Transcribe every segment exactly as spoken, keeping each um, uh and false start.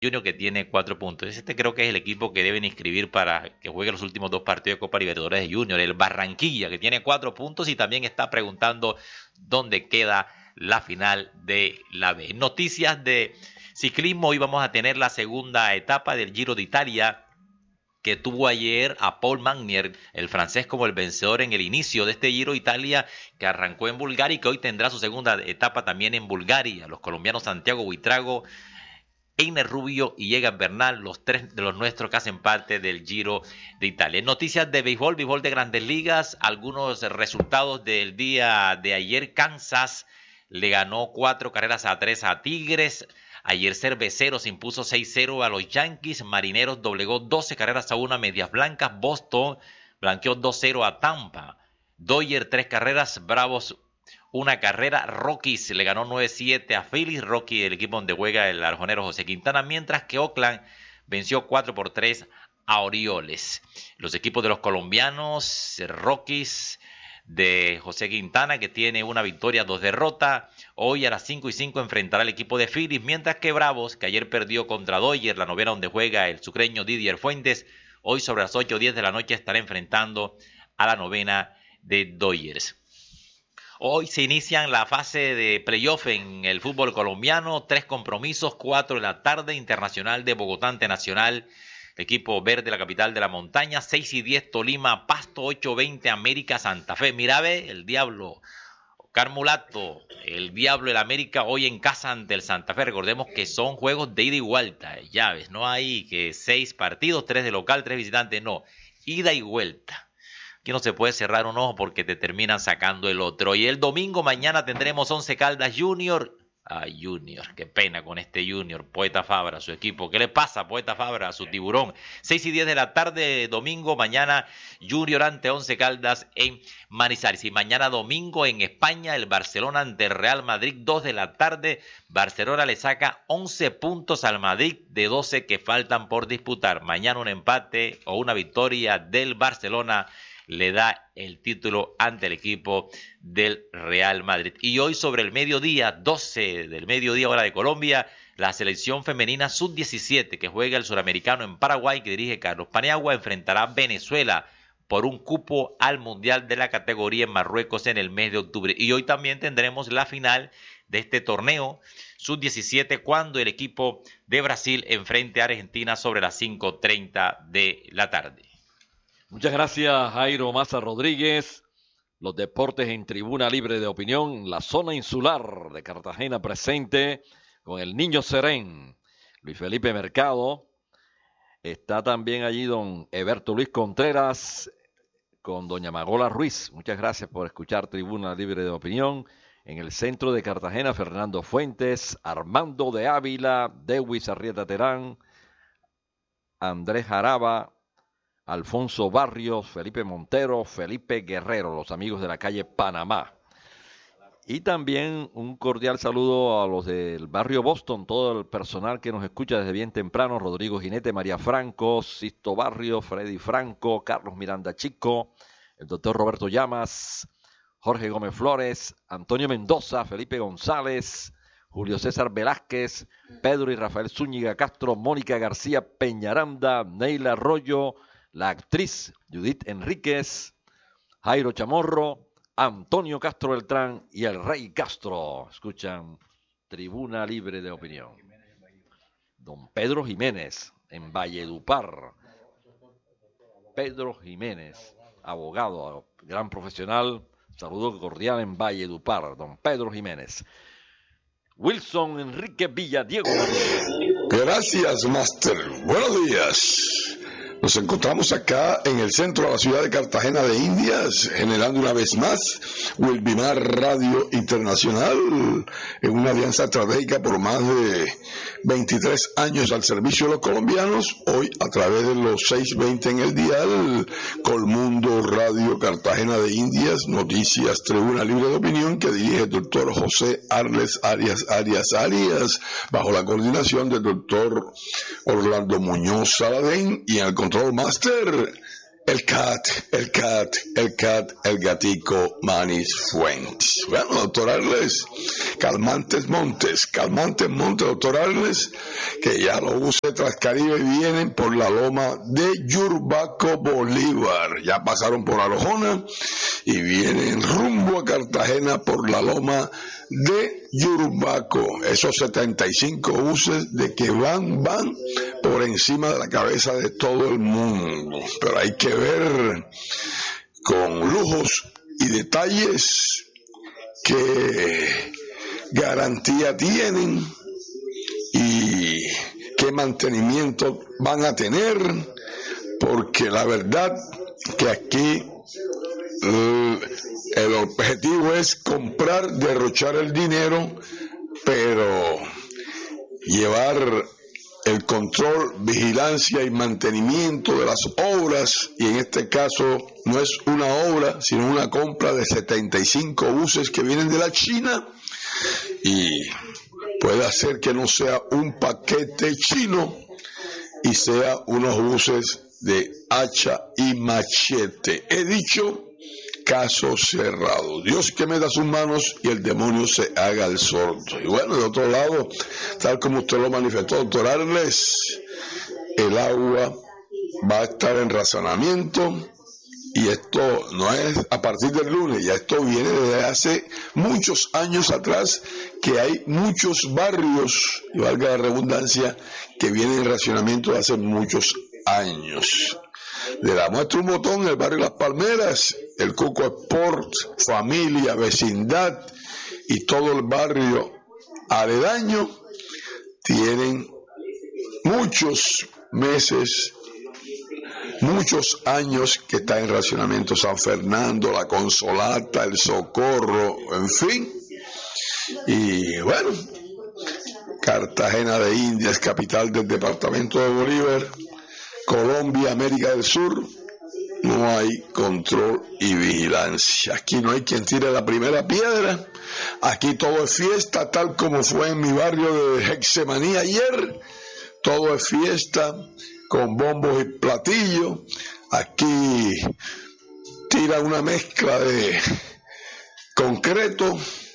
Junior, que tiene cuatro puntos. Este creo que es el equipo que deben inscribir para que juegue los últimos dos partidos de Copa Libertadores de Junior. El Barranquilla, que tiene cuatro puntos y también está preguntando dónde queda la final de la B. Noticias de ciclismo. Hoy vamos a tener la segunda etapa del Giro de Italia, que tuvo ayer a Paul Magnier, el francés, como el vencedor en el inicio de este Giro de Italia, que arrancó en Bulgaria y que hoy tendrá su segunda etapa también en Bulgaria. Los colombianos Santiago Buitrago, Einer Rubio y Egan Bernal, los tres de los nuestros que hacen parte del Giro de Italia. Noticias de béisbol, béisbol de Grandes Ligas, algunos resultados del día de ayer. Kansas le ganó cuatro carreras a tres a Tigres. Ayer Cerveceros impuso seis cero a los Yankees. Marineros doblegó doce carreras a una a Medias Blancas. Boston blanqueó dos cero a Tampa. Dodgers tres carreras, Bravos una carrera. Rockies le ganó nueve siete a Phillies. Rocky, el equipo donde juega el arjonero José Quintana, mientras que Oakland venció cuatro por tres a Orioles. Los equipos de los colombianos, Rockies de José Quintana, que tiene una victoria, dos derrotas. Hoy a las cinco y cinco enfrentará al equipo de Phillies, mientras que Bravos, que ayer perdió contra Dodgers, la novena donde juega el sucreño Didier Fuentes, hoy sobre las ocho o diez de la noche estará enfrentando a la novena de Dodgers. Hoy se inician la fase de playoff en el fútbol colombiano, tres compromisos, cuatro de la tarde, Internacional de Bogotá ante Nacional, equipo verde, la capital de la montaña, seis y diez Tolima, Pasto, ocho veinte América, Santa Fe. Mira, ve, el Diablo, Carmulato, el Diablo, el América, hoy en casa ante el Santa Fe. Recordemos que son juegos de ida y vuelta, llaves, no hay que seis partidos, tres de local, tres visitantes, no, ida y vuelta. Aquí no se puede cerrar un ojo porque te terminan sacando el otro. Y el domingo mañana tendremos Once Caldas Junior. Ay, Junior, qué pena con este Junior. Poeta Fabra, su equipo. ¿Qué le pasa, Poeta Fabra, a su tiburón? seis y diez de la tarde, domingo, mañana Junior ante Once Caldas en Manizales. Y mañana domingo en España, el Barcelona ante el Real Madrid, dos de la tarde. Barcelona le saca once puntos al Madrid de doce que faltan por disputar. Mañana un empate o una victoria del Barcelona le da el título ante el equipo del Real Madrid. Y hoy sobre el mediodía, doce del mediodía hora de Colombia, la selección femenina sub diecisiete que juega el suramericano en Paraguay, que dirige Carlos Paniagua, enfrentará a Venezuela por un cupo al Mundial de la categoría en Marruecos en el mes de octubre. Y hoy también tendremos la final de este torneo sub diecisiete cuando el equipo de Brasil enfrente a Argentina sobre las cinco treinta de la tarde. Muchas gracias, Jairo Maza Rodríguez. Los deportes en Tribuna Libre de Opinión, la zona insular de Cartagena presente con el Niño Serén, Luis Felipe Mercado. Está también allí don Eberto Luis Contreras con doña Magola Ruiz. Muchas gracias por escuchar Tribuna Libre de Opinión. En el centro de Cartagena, Fernando Fuentes, Armando de Ávila, Dewis Arrieta Terán, Andrés Jaraba, Alfonso Barrios, Felipe Montero, Felipe Guerrero, los amigos de la calle Panamá. Y también un cordial saludo a los del barrio Boston, todo el personal que nos escucha desde bien temprano, Rodrigo Jinete, María Franco, Sisto Barrio, Freddy Franco, Carlos Miranda Chico, el doctor Roberto Llamas, Jorge Gómez Flores, Antonio Mendoza, Felipe González, Julio César Velázquez, Pedro y Rafael Zúñiga Castro, Mónica García Peñaranda, Neila Arroyo, la actriz Judith Enríquez, Jairo Chamorro, Antonio Castro Beltrán y el Rey Castro. Escuchan Tribuna Libre de Opinión. Don Pedro Jiménez, en Valledupar. Pedro Jiménez, abogado, gran profesional. Saludo cordial en Valledupar, don Pedro Jiménez. Wilson Enrique Villadiego. Gracias, Master. Buenos días. Nos encontramos acá en el centro de la ciudad de Cartagena de Indias, generando una vez más Wilbimar Radio Internacional, en una alianza estratégica por más de veintitrés años al servicio de los colombianos, hoy a través de los seiscientos veinte en el dial, Colmundo Radio Cartagena de Indias, Noticias Tribuna Libre de Opinión, que dirige el doctor José Arles Arias Arias Arias, bajo la coordinación del doctor Orlando Muñoz Saladén, y en el Control Master, El cat, el cat, el cat, el gatico Manis Fuentes. Bueno, doctor Arles, calmantes montes, calmantes montes, doctor Arles, que ya los buses Transcaribe vienen por la loma de Yurbaco Bolívar. Ya pasaron por Arojona y vienen rumbo a Cartagena por la loma de Yurbaco. Esos setenta y cinco buses de que van, van por encima de la cabeza de todo el mundo. Pero hay que ver con lujos y detalles qué garantía tienen y qué mantenimiento van a tener, porque la verdad que aquí el, el objetivo es comprar, derrochar el dinero, pero llevar el control, vigilancia y mantenimiento de las obras, y en este caso no es una obra, sino una compra de setenta y cinco buses que vienen de la China, y puede hacer que no sea un paquete chino y sea unos buses de hacha y machete. He dicho, caso cerrado. Dios que meta sus manos y el demonio se haga el sordo. Y bueno, de otro lado, tal como usted lo manifestó, doctor Arles, el agua va a estar en razonamiento, y esto no es a partir del lunes, ya esto viene desde hace muchos años atrás, que hay muchos barrios, y valga la redundancia, que vienen en racionamiento de hace muchos años. Le la muestra un botón, el barrio Las Palmeras, el Cuco Sport, familia, vecindad y todo el barrio aledaño tienen muchos meses, muchos años que está en racionamiento. San Fernando, La Consolata, El Socorro, en fin. Y bueno, Cartagena de Indias, capital del departamento de Bolívar, Colombia, América del Sur, no hay control y vigilancia. Aquí no hay quien tire la primera piedra. Aquí todo es fiesta, tal como fue en mi barrio de Hexemaní ayer. Todo es fiesta, con bombos y platillos. Aquí tira una mezcla de concreto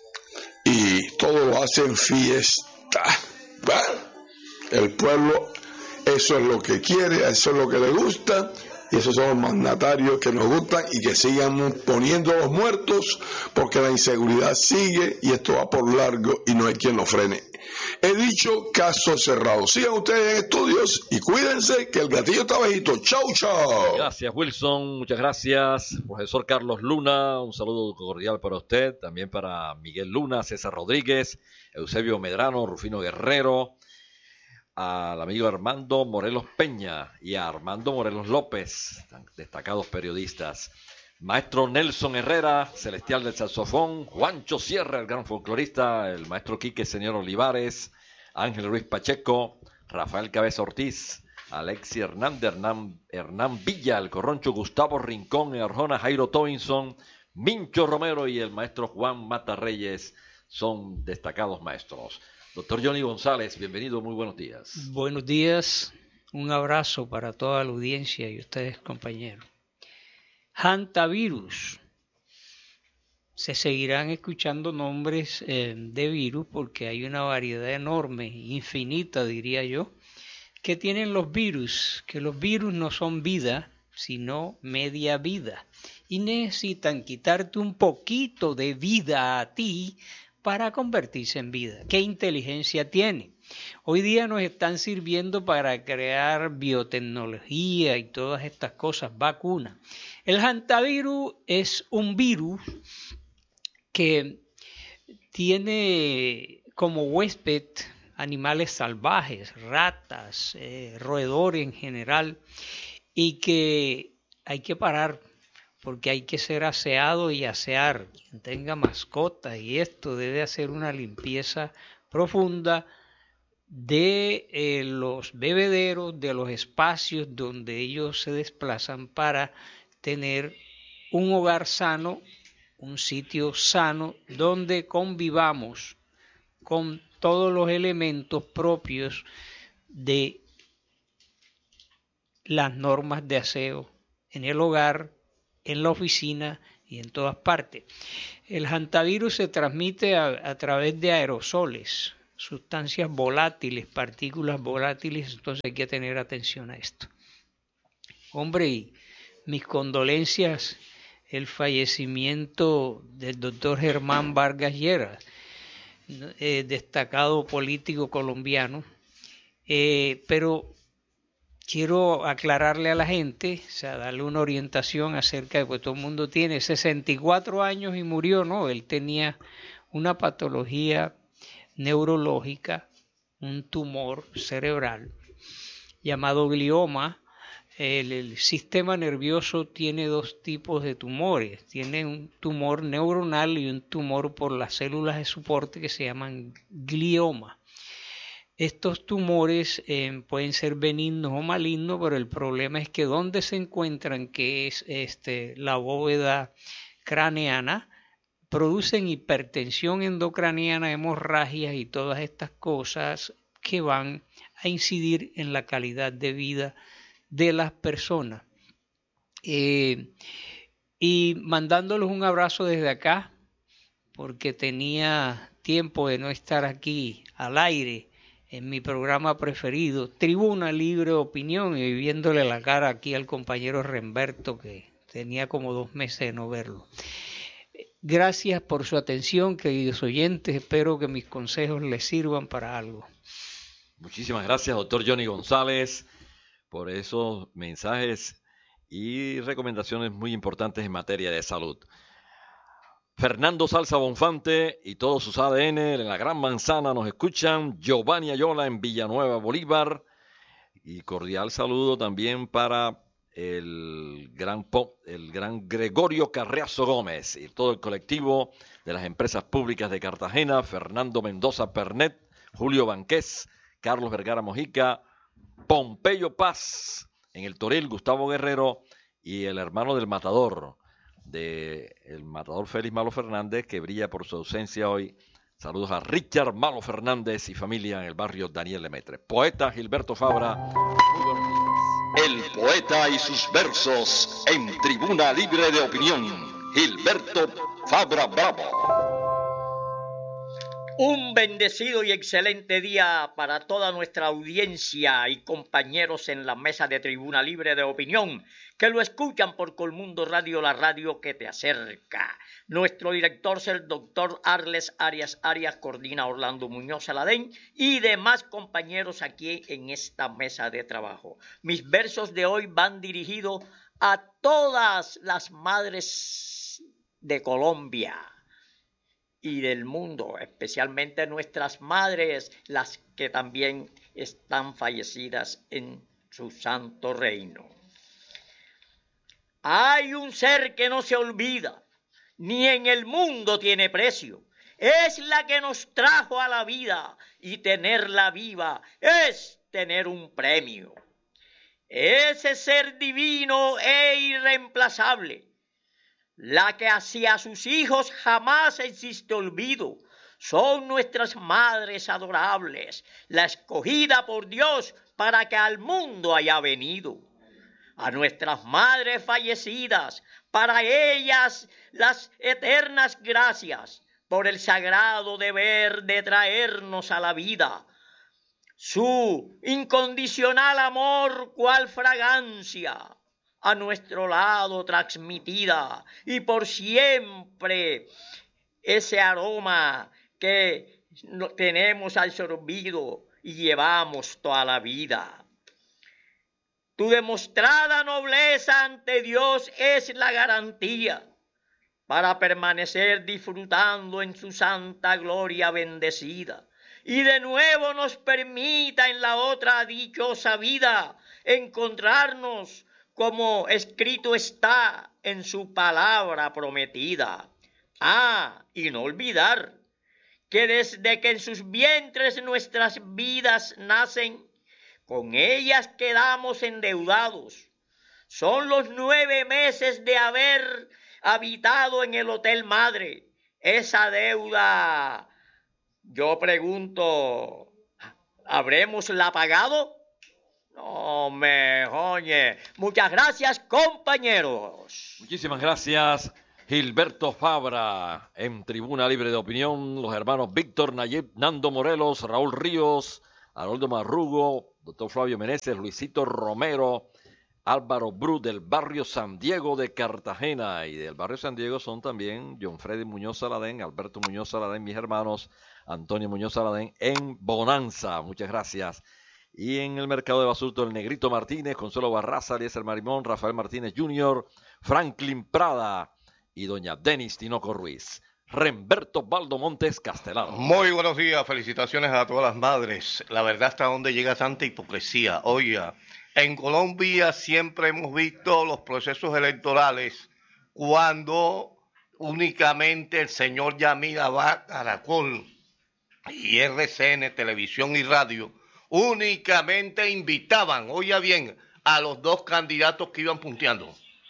y todo lo hacen fiesta. Bueno, el pueblo eso es lo que quiere, eso es lo que le gusta, y esos son los mandatarios que nos gustan, y que sigan poniendo los muertos, porque la inseguridad sigue y esto va por largo y no hay quien lo frene. He dicho, caso cerrado. Sigan ustedes en estudios y cuídense, que el gatillo está bajito. Chau, chau. Gracias, Wilson. Muchas gracias. Profesor Carlos Luna, un saludo cordial para usted. También para Miguel Luna, César Rodríguez, Eusebio Medrano, Rufino Guerrero, al amigo Armando Morelos Peña y a Armando Morelos López, destacados periodistas. Maestro Nelson Herrera, Celestial del Saxofón, Juancho Sierra, el gran folclorista, el maestro Quique Señor Olivares, Ángel Ruiz Pacheco, Rafael Cabeza Ortiz, Alexi Hernández, Hernán, Hernán Villa, el corroncho Gustavo Rincón, Arjona Jairo Tobinson, Mincho Romero y el maestro Juan Mata Reyes son destacados maestros. Doctor Johnny González, bienvenido, muy buenos días. Buenos días, un abrazo para toda la audiencia y ustedes, compañeros. Hantavirus. Se seguirán escuchando nombres eh, de virus porque hay una variedad enorme, infinita diría yo, que tienen los virus, que los virus no son vida, sino media vida, y necesitan quitarte un poquito de vida a ti para convertirse en vida. ¿Qué inteligencia tiene? Hoy día nos están sirviendo para crear biotecnología y todas estas cosas, vacunas. El hantavirus es un virus que tiene como huésped animales salvajes, ratas, eh, roedores en general, y que hay que parar porque hay que ser aseado y asear. Quien tenga mascotas y esto debe hacer una limpieza profunda de eh, los bebederos, de los espacios donde ellos se desplazan para tener un hogar sano, un sitio sano donde convivamos con todos los elementos propios de las normas de aseo en el hogar, en la oficina y en todas partes. El hantavirus se transmite a, a través de aerosoles, sustancias volátiles, partículas volátiles, entonces hay que tener atención a esto. Hombre, y mis condolencias, el fallecimiento del doctor Germán Vargas Lleras, eh, destacado político colombiano, eh, pero quiero aclararle a la gente, o sea, darle una orientación acerca de que pues, todo el mundo tiene sesenta y cuatro años y murió, ¿no? Él tenía una patología neurológica, un tumor cerebral llamado glioma. El, el sistema nervioso tiene dos tipos de tumores, tiene un tumor neuronal y un tumor por las células de soporte que se llaman glioma. Estos tumores eh, pueden ser benignos o malignos, pero el problema es que donde se encuentran, que es este, la bóveda craneana, producen hipertensión endocraniana, hemorragias y todas estas cosas que van a incidir en la calidad de vida de las personas. Eh, y mandándoles un abrazo desde acá, porque tenía tiempo de no estar aquí al aire en mi programa preferido, Tribuna Libre de Opinión, y viéndole la cara aquí al compañero Remberto, que tenía como dos meses de no verlo. Gracias por su atención, queridos oyentes. Espero que mis consejos les sirvan para algo. Muchísimas gracias, doctor Johnny González, por esos mensajes y recomendaciones muy importantes en materia de salud. Fernando Salsa Bonfante y todos sus A D N en la Gran Manzana nos escuchan. Giovanni Ayola en Villanueva, Bolívar. Y cordial saludo también para el gran, el gran Gregorio Carriazo Gómez y todo el colectivo de las empresas públicas de Cartagena, Fernando Mendoza Pernet, Julio Banqués, Carlos Vergara Mojica, Pompeyo Paz en el Toril, Gustavo Guerrero y el hermano del matador, de el matador Félix Malo Fernández, que brilla por su ausencia hoy. Saludos a Richard Malo Fernández y familia en el barrio Daniel Lemaitre. Poeta Gilberto Fabra, muy buenos días. El poeta y sus versos en Tribuna Libre de Opinión. Gilberto Fabra Bravo. Un bendecido y excelente día para toda nuestra audiencia y compañeros en la mesa de Tribuna Libre de Opinión, que lo escuchan por Colmundo Radio, la radio que te acerca. Nuestro director es el doctor Arles Arias Arias, coordina Orlando Muñoz Aladén y demás compañeros aquí en esta mesa de trabajo. Mis versos de hoy van dirigidos a todas las madres de Colombia y del mundo, especialmente nuestras madres, las que también están fallecidas en su santo reino. Hay un ser que no se olvida, ni en el mundo tiene precio. Es la que nos trajo a la vida, y tenerla viva es tener un premio. Ese ser divino e irreemplazable, la que hacia sus hijos jamás existe olvido, son nuestras madres adorables, la escogida por Dios para que al mundo haya venido. A nuestras madres fallecidas, para ellas las eternas gracias por el sagrado deber de traernos a la vida. Su incondicional amor, cual fragancia, a nuestro lado transmitida, y por siempre ese aroma que tenemos absorbido y llevamos toda la vida. Tu demostrada nobleza ante Dios es la garantía para permanecer disfrutando en su santa gloria bendecida, y de nuevo nos permita en la otra dichosa vida encontrarnos como escrito está en su palabra prometida. Ah, y no olvidar que desde que en sus vientres nuestras vidas nacen, con ellas quedamos endeudados. Son los nueve meses de haber habitado en el Hotel Madre. Esa deuda, yo pregunto, ¿habremos la pagado? No me oye. Muchas gracias, compañeros. Muchísimas gracias, Gilberto Fabra. En Tribuna Libre de Opinión, los hermanos Víctor, Nayib, Nando Morelos, Raúl Ríos, Haroldo Marrugo, doctor Flavio Meneses, Luisito Romero, Álvaro Bru del barrio San Diego de Cartagena. Y del barrio San Diego son también John Freddy Muñoz Saladén, Alberto Muñoz Saladén, mis hermanos, Antonio Muñoz Saladén en Bonanza. Muchas gracias. Y en el mercado de Basurto, el Negrito Martínez, Consuelo Barraza, Eliezer Marimón, Rafael Martínez junior, Franklin Prada y doña Denis Tinoco Ruiz. Remberto Baldo Montes Castelar. Muy buenos días, felicitaciones a todas las madres. La verdad, hasta dónde llega tanta hipocresía. Oiga, en Colombia siempre hemos visto los procesos electorales cuando únicamente el señor Yamil Abad, Caracol y R C N, Televisión y Radio, únicamente invitaban, oiga bien, a los dos candidatos que iban punteando.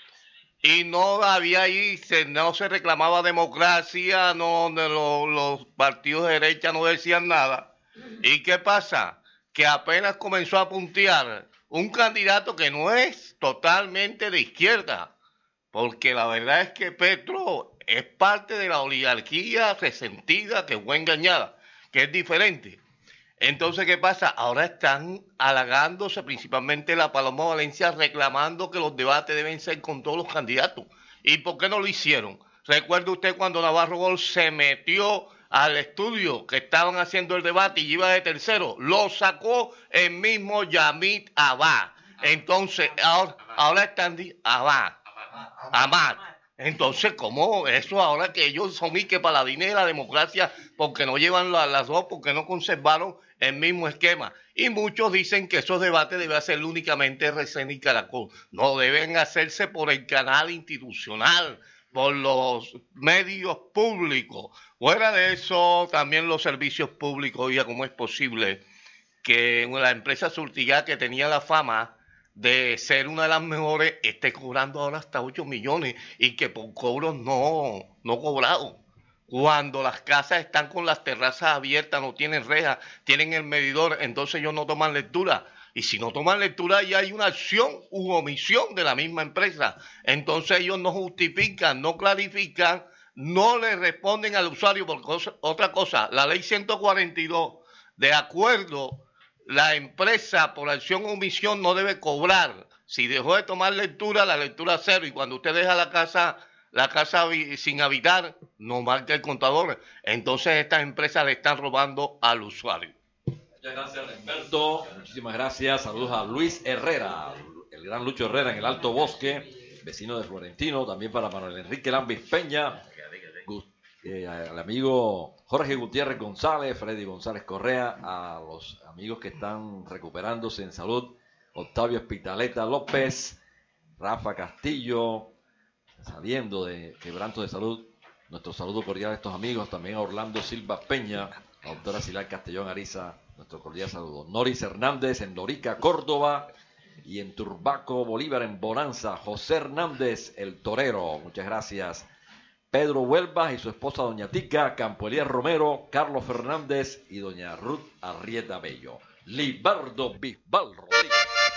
Y no había ahí, se, no se reclamaba democracia, no, no los, los partidos de derecha no decían nada. ¿Y qué pasa? Que apenas comenzó a puntear un candidato que no es totalmente de izquierda, porque la verdad es que Petro es parte de la oligarquía resentida, que fue engañada, que es diferente. Entonces, ¿qué pasa? Ahora están halagándose, principalmente la Paloma Valencia, reclamando que los debates deben ser con todos los candidatos. ¿Y por qué no lo hicieron? ¿Recuerda usted cuando Navarro Gol se metió al estudio que estaban haciendo el debate y iba de tercero? Lo sacó el mismo Yamil Abad. Entonces, ahora, ahora están... Abad. Abad. Entonces, ¿cómo eso ahora que ellos son y que paladines de la democracia porque no llevan la, las dos, porque no conservaron el mismo esquema? Y muchos dicen que esos debates deben hacerlo únicamente R C N y Caracol. No, deben hacerse por el canal institucional, por los medios públicos. Fuera de eso, también los servicios públicos. Oiga, ¿cómo es posible que la empresa Surtiga, que tenía la fama de ser una de las mejores, esté cobrando ahora hasta ocho millones y que por cobros no, no cobrados? Cuando las casas están con las terrazas abiertas, no tienen rejas, tienen el medidor, entonces ellos no toman lectura. Y si no toman lectura, ya hay una acción u omisión de la misma empresa. Entonces ellos no justifican, no clarifican, no le responden al usuario. Porque otra cosa, la ley ciento cuarenta y dos, de acuerdo, la empresa por acción o omisión no debe cobrar. Si dejó de tomar lectura, la lectura cero. Y cuando usted deja la casa, la casa sin habitar, no marca el contador. Entonces estas empresas le están robando al usuario. Muchas gracias, Remberto. Muchísimas gracias. Saludos a Luis Herrera, el gran Lucho Herrera en el Alto Bosque, vecino de Florentino. También para Manuel Enrique Lambis Peña, eh, al amigo Jorge Gutiérrez González, Freddy González Correa, a los amigos que están recuperándose en salud, Octavio Espitaleta López, Rafa Castillo, saliendo de quebranto de salud. Nuestro saludo cordial a estos amigos. También a Orlando Silva Peña, a doctora Silar Castellón Ariza, nuestro cordial saludo. Noris Hernández en Lorica, Córdoba, y en Turbaco, Bolívar, en Bonanza, José Hernández, el torero. Muchas gracias. Pedro Huelva y su esposa doña Tica, Campo Elías Romero, Carlos Fernández y doña Ruth Arrieta Bello. Libardo Bisbal Rodríguez.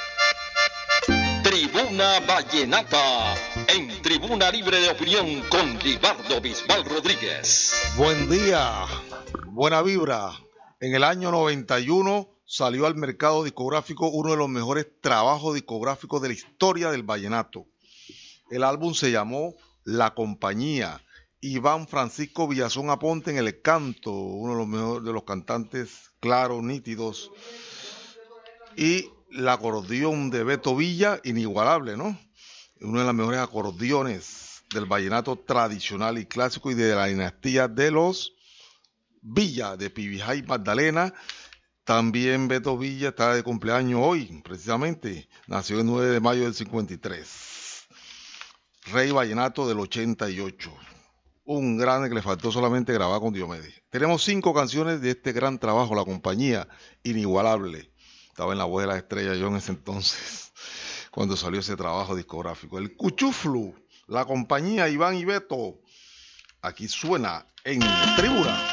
Tribuna Vallenata, en Tribuna Libre de Opinión con Libardo Bisbal Rodríguez. Buen día, buena vibra. En el año noventa y uno salió al mercado discográfico uno de los mejores trabajos discográficos de la historia del vallenato. El álbum se llamó La Compañía. Iván Francisco Villazón Aponte en el canto, uno de los mejores de los cantantes claros, nítidos. Y el acordeón de Beto Villa, inigualable, ¿no? Uno de los mejores acordeones del vallenato tradicional y clásico y de la dinastía de los Villa, de Pibijay Magdalena. También Beto Villa está de cumpleaños hoy, precisamente. Nació el nueve de mayo del cincuenta y tres. Rey Vallenato del ochenta y ocho. Un grande que le faltó solamente grabar con Diomedes. Tenemos cinco canciones de este gran trabajo, La Compañía, inigualable. Estaba en la voz de la estrella yo en ese entonces, cuando salió ese trabajo discográfico. El Cuchuflu, La Compañía, Iván y Beto. Aquí suena en Tribuna.